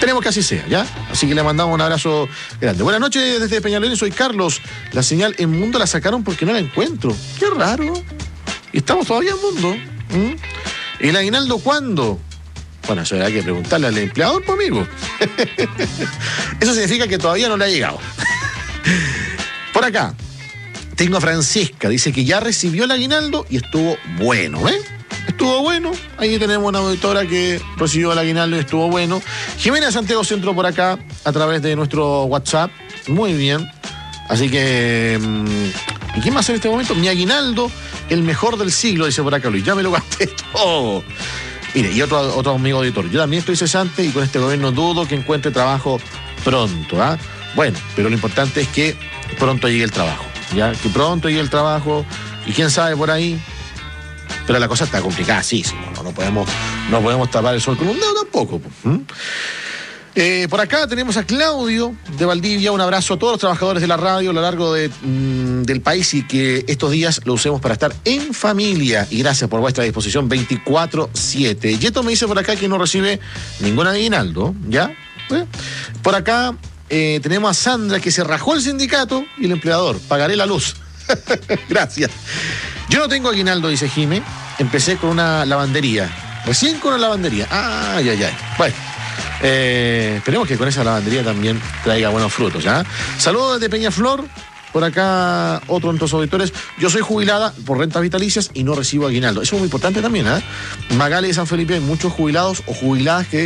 Esperemos que así sea, ¿ya? Así que le mandamos un abrazo grande. Buenas noches desde Peñalolén, soy Carlos. La señal en Mundo la sacaron porque no la encuentro. Qué raro. Y estamos todavía en Mundo. ¿El aguinaldo cuándo? Bueno, eso hay que preguntarle al empleador, pues, amigo. Eso significa que todavía no le ha llegado. Por acá, tengo a Francisca. Dice que ya recibió el aguinaldo y estuvo bueno, ¿eh? Estuvo bueno. Ahí tenemos una auditora que recibió el aguinaldo y estuvo bueno. Jimena de Santiago Centro por acá, a través de nuestro WhatsApp. Muy bien. Así que... ¿y quién más en este momento? Mi aguinaldo, el mejor del siglo, dice por acá Luis. Ya me lo gasté todo. Mire, y otro amigo auditor. Yo también estoy cesante y con este gobierno dudo que encuentre trabajo pronto, ¿ah? Bueno, pero lo importante es que pronto llegue el trabajo, ¿ya? Que pronto llegue el trabajo y quién sabe por ahí. Pero la cosa está complicada, sí. No podemos tapar el sol con un dedo tampoco. Por acá tenemos a Claudio de Valdivia. Un abrazo a todos los trabajadores de la radio a lo largo del país y que estos días lo usemos para estar en familia. Y gracias por vuestra disposición 24/7. Yeto me dice por acá que no recibe ningún aguinaldo, ¿ya? Por acá tenemos a Sandra que se rajó el sindicato y el empleador. Pagaré la luz. Gracias. Yo no tengo aguinaldo, dice Jime. Empecé con una lavandería. Recién con una lavandería. Ay. Bueno. Esperemos que con esa lavandería también traiga buenos frutos, ¿ya? Saludos desde Peñaflor. Por acá, otro de nuestros auditores. Yo soy jubilada por rentas vitalicias y no recibo aguinaldo. Eso es muy importante también, ¿eh? Magali de San Felipe, hay muchos jubilados o jubiladas que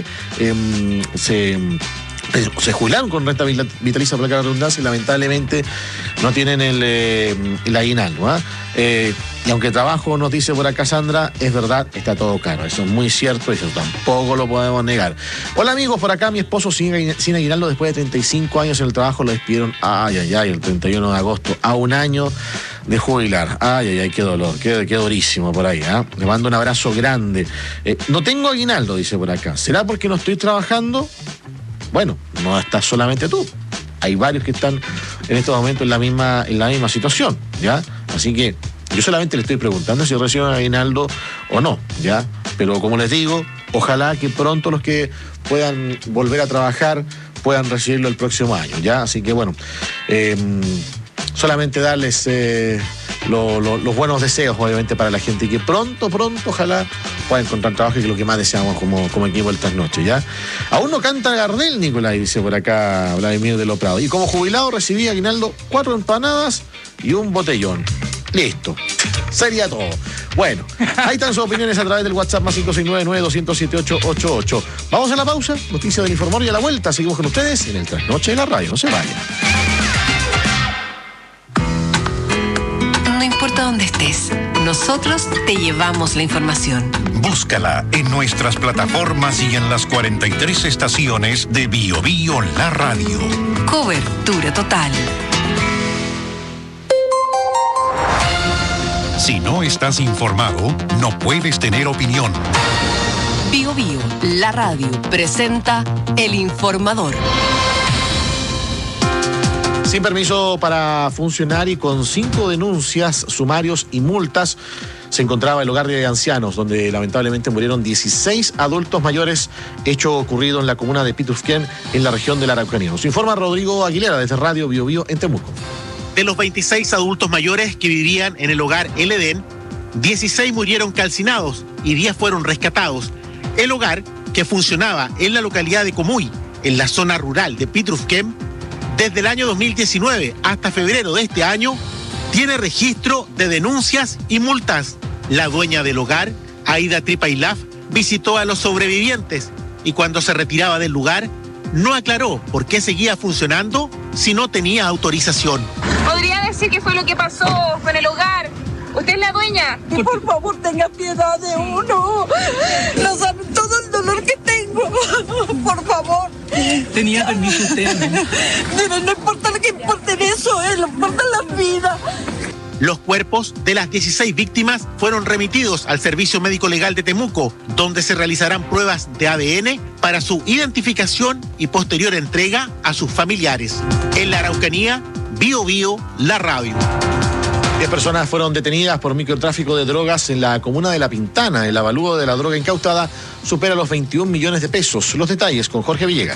se jubilaron con renta vitalicia por la redundancia y lamentablemente no tienen el aguinaldo, ¿eh? Y aunque trabajo, nos dice por acá Sandra, es verdad, está todo caro. Eso es muy cierto y eso tampoco lo podemos negar. Hola amigos, por acá mi esposo sin aguinaldo después de 35 años en el trabajo lo despidieron, el 31 de agosto, a un año de jubilar. Qué dolor, qué durísimo por ahí, ¿eh? Le mando un abrazo grande. No tengo aguinaldo, dice por acá. ¿Será porque no estoy trabajando? Bueno, no estás solamente tú. Hay varios que están en estos momentos en la misma situación, ¿ya? Así que yo solamente le estoy preguntando si reciben aguinaldo o no, ¿ya? Pero como les digo, ojalá que pronto los que puedan volver a trabajar puedan recibirlo el próximo año, ¿ya? Así que bueno, solamente darles los buenos deseos, obviamente, para la gente y que pronto, ojalá pueda encontrar trabajo, que es lo que más deseamos como equipo estas noches, ¿ya? Aún no canta Gardel, Nicolás, dice por acá Vladimir de Loprado. Y como jubilado recibí aguinaldo 4 empanadas y un botellón. Listo. Sería todo. Bueno, ahí están sus opiniones a través del WhatsApp más 569-200-7888. Vamos a la pausa. Noticia del Informador y a la vuelta. Seguimos con ustedes en el Trasnoche de la Radio. No se vayan. No importa dónde estés, nosotros te llevamos la información. Búscala en nuestras plataformas y en las 43 estaciones de Bio La Radio. Cobertura total. Si no estás informado, no puedes tener opinión. Bio La Radio presenta El Informador. Sin permiso para funcionar y con 5 denuncias, sumarios y multas, se encontraba el hogar de ancianos, donde lamentablemente murieron 16 adultos mayores, hecho ocurrido en la comuna de Pitufquén, en la región de la Araucanía. Nos informa Rodrigo Aguilera desde Radio Bio en Temuco. De los 26 adultos mayores que vivían en el hogar El Edén, 16 murieron calcinados y 10 fueron rescatados. El hogar, que funcionaba en la localidad de Comuy, en la zona rural de Pitufquén, desde el año 2019 hasta febrero de este año, tiene registro de denuncias y multas. La dueña del hogar, Aida Tripailaf, visitó a los sobrevivientes y cuando se retiraba del lugar, no aclaró por qué seguía funcionando si no tenía autorización. ¿Podría decir qué fue lo que pasó con el hogar? ¿Usted es la dueña? Y por favor, tenga piedad de uno. No saben todo el dolor que tengo. Por favor. ¿Tenía permiso usted? Pero no importa lo que importe de eso, no importa la vida. Los cuerpos de las 16 víctimas fueron remitidos al Servicio Médico Legal de Temuco, donde se realizarán pruebas de ADN para su identificación y posterior entrega a sus familiares. En la Araucanía, Bio La Radio. 10 personas fueron detenidas por microtráfico de drogas en la comuna de La Pintana. El avalúo de la droga incautada supera los 21 millones de pesos. Los detalles con Jorge Villegas.